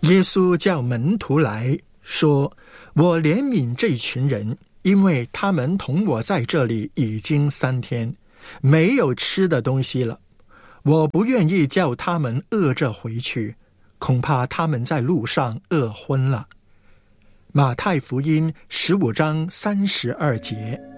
耶稣叫门徒来说，我怜悯这群人，因为他们同我在这里已经3天，没有吃的东西了。我不愿意叫他们饿着回去，恐怕他们在路上饿昏了。马太福音15章32节。